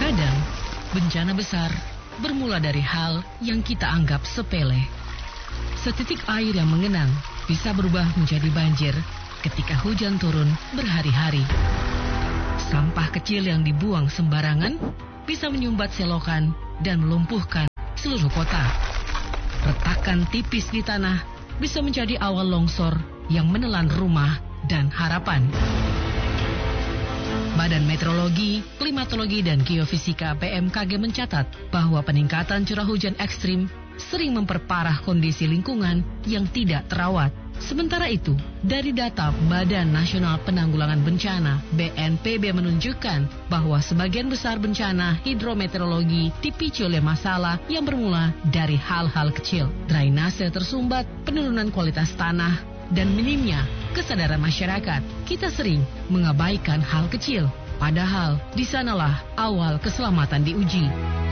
Terkadang, bencana besar bermula dari hal yang kita anggap sepele. Setitik air yang mengenang bisa berubah menjadi banjir ketika hujan turun berhari-hari. Sampah kecil yang dibuang sembarangan bisa menyumbat selokan dan melumpuhkan seluruh kota. Retakan tipis di tanah bisa menjadi awal longsor yang menelan rumah dan harapan. Badan Meteorologi, Klimatologi, dan Geofisika BMKG mencatat bahwa peningkatan curah hujan ekstrim sering memperparah kondisi lingkungan yang tidak terawat. Sementara itu, dari data Badan Nasional Penanggulangan Bencana (BNPB) menunjukkan bahwa sebagian besar bencana hidrometeorologi dipicu oleh masalah yang bermula dari hal-hal kecil. Drainase tersumbat, penurunan kualitas tanah, dan minimnya kesadaran masyarakat. Kita sering mengabaikan hal kecil, padahal di sanalah awal keselamatan diuji.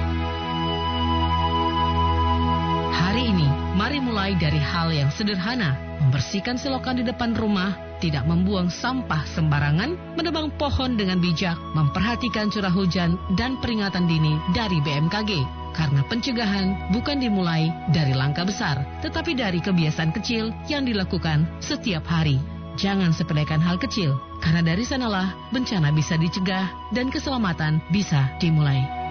Hari ini, mari mulai dari hal yang sederhana, membersihkan selokan di depan rumah, tidak membuang sampah sembarangan, menebang pohon dengan bijak, memperhatikan curah hujan dan peringatan dini dari BMKG. Karena pencegahan bukan dimulai dari langkah besar, tetapi dari kebiasaan kecil yang dilakukan setiap hari. Jangan sepelekan hal kecil, karena dari sanalah bencana bisa dicegah dan keselamatan bisa dimulai.